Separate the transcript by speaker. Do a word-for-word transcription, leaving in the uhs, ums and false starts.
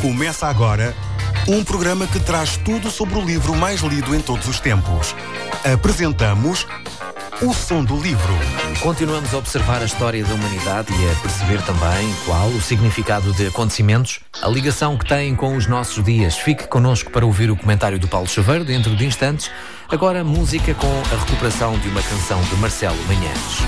Speaker 1: Começa agora um programa que traz tudo sobre o livro mais lido em todos os tempos. Apresentamos O Som do Livro.
Speaker 2: Continuamos a observar a história da humanidade e a perceber também qual o significado de acontecimentos, a ligação que têm com os nossos dias. Fique connosco para ouvir o comentário do Paulo Chaveiro dentro de instantes. Agora música com a recuperação de uma canção de Marcelo Manhães.